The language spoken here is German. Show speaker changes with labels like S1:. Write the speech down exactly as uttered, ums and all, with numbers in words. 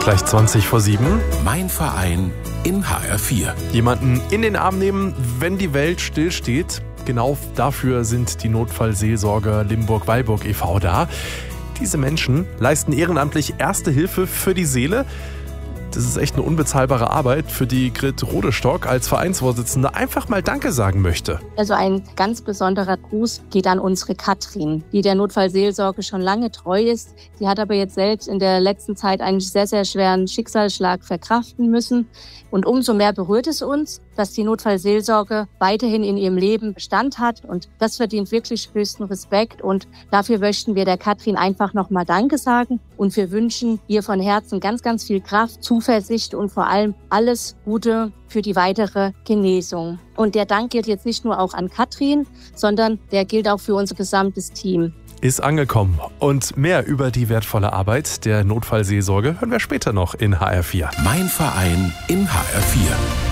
S1: Gleich zwanzig vor sieben.
S2: Mein Verein in H R vier.
S1: Jemanden in den Arm nehmen, wenn die Welt stillsteht. Genau dafür sind die Notfallseelsorger Limburg-Weilburg e V da. Diese Menschen leisten ehrenamtlich Erste Hilfe für die Seele. Das ist echt eine unbezahlbare Arbeit, für die Grit Rodestock als Vereinsvorsitzende einfach mal Danke sagen möchte.
S3: Also ein ganz besonderer Gruß geht an unsere Katrin, die der Notfallseelsorge schon lange treu ist. Sie hat aber jetzt selbst in der letzten Zeit einen sehr, sehr schweren Schicksalsschlag verkraften müssen. Und umso mehr berührt es uns, dass die Notfallseelsorge weiterhin in ihrem Leben Bestand hat. Und das verdient wirklich höchsten Respekt. Und dafür möchten wir der Katrin einfach nochmal Danke sagen. Und wir wünschen ihr von Herzen ganz, ganz viel Kraft, Zuversicht und vor allem alles Gute für die weitere Genesung. Und der Dank gilt jetzt nicht nur auch an Katrin, sondern der gilt auch für unser gesamtes Team.
S1: Ist angekommen. Und mehr über die wertvolle Arbeit der Notfallseelsorge hören wir später noch in H R vier.
S2: Mein Verein in H R vier.